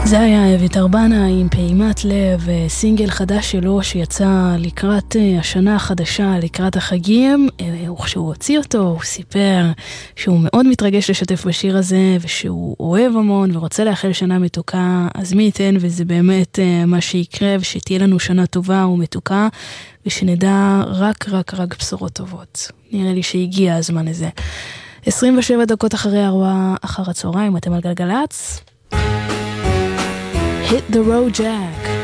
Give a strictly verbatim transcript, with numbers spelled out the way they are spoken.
זה היה אביתר בנה עם פעימת לב, סינגל חדש שלו שיצא לקראת השנה החדשה, לקראת החגים. כשהוא הוציא אותו, הוא סיפר שהוא מאוד מתרגש לשתף בשיר הזה, ושהוא אוהב המון ורוצה לאחל שנה מתוקה. אז מי ייתן וזה באמת מה שיקרה, ושתהיה לנו שנה טובה ומתוקה, ושנדע רק רק רק בשורות טובות. נראה לי שהגיע הזמן הזה. עשרים ושבע דקות אחרי ארבע אחר הצהריים, אתם על גלגלץ. Hit the road, Jack.